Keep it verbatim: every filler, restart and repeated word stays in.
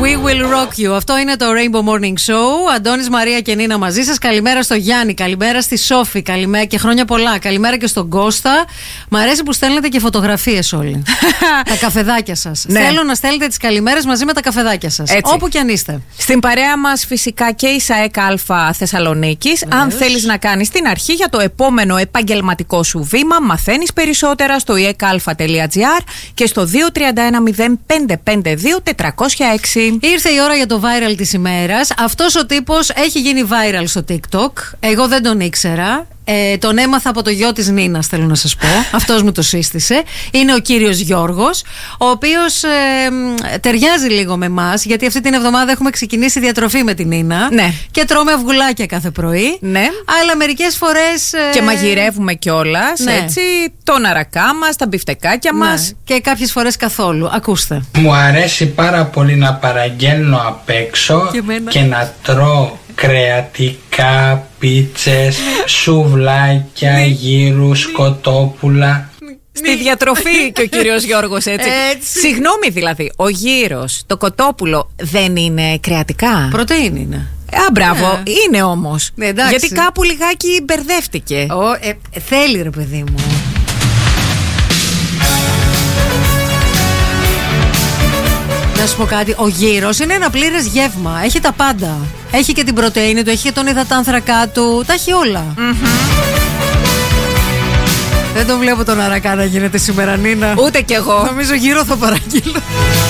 We will rock you. Αυτό είναι το Rainbow Morning Show. Αντώνης, Μαρία και Νίνα μαζί σας. Καλημέρα στο Γιάννη, καλημέρα στη Σόφη, καλημέρα και χρόνια πολλά. Καλημέρα και στον Κώστα. Μ' αρέσει που στέλνετε και φωτογραφίες όλοι. Τα καφεδάκια σας. Ναι. Θέλω να στέλνετε τις καλημέρες μαζί με τα καφεδάκια σας. Έτσι. Όπου κι αν είστε. Στην παρέα μας φυσικά και η ΣΑΕΚ Α Θεσσαλονίκης. Αν θέλεις να κάνεις την αρχή για το επόμενο επαγγελματικό σου βήμα, μαθαίνεις περισσότερα στο ι εκ α τελεία τζι άρ και στο δύο τρία ένα μηδέν πέντε πέντε δύο τετρακόσια έξι. Ήρθε η ώρα για το viral της ημέρας. Αυτός ο τύπος έχει γίνει viral στο TikTok. Εγώ δεν τον ήξερα. Ε, τον έμαθα από το γιο της Νίνας, θέλω να σας πω. Αυτός μου το σύστησε. Είναι ο κύριος Γιώργος, ο οποίος ε, ταιριάζει λίγο με εμάς, γιατί αυτή την εβδομάδα έχουμε ξεκινήσει διατροφή με την Νίνα. Ναι. Και τρώμε αυγουλάκια κάθε πρωί. Ναι. Αλλά μερικές φορές. Ε, και μαγειρεύουμε κιόλας. Ναι. Έτσι. Τον αρακά μας, τα μπιφτεκάκια μας. Ναι. Και κάποιες φορές καθόλου. Ακούστε. Μου αρέσει πάρα πολύ να παραγγέλνω απ' έξω και, και να τρώω κρεατικά, πίτσες, σουβλάκια, γύρους, κοτόπουλα. Στη διατροφή και ο κύριος Γιώργος, έτσι. έτσι. Συγγνώμη δηλαδή, ο γύρος, το κοτόπουλο δεν είναι κρεατικά? Πρωτεΐνη είναι. Α, μπράβο, yeah. είναι όμως. Ναι, γιατί κάπου λιγάκι μπερδεύτηκε. Ο, ε, θέλει ρε παιδί μου. Να σου πω κάτι, ο γύρος είναι ένα πλήρες γεύμα. Έχει τα πάντα. Έχει και την πρωτεΐνη του, έχει και τον υδατάνθρακά του. Τα έχει όλα. Mm-hmm. Δεν τον βλέπω τον αρακά να γίνεται σήμερα, Νίνα. Ούτε κι εγώ. Νομίζω γύρω θα παραγγείλω.